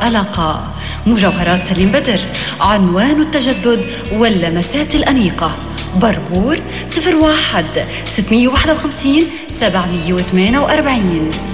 ألقا. مجوهرات سليم بدر، عنوان التجدد واللمسات الأنيقة. بربور 01 651 748.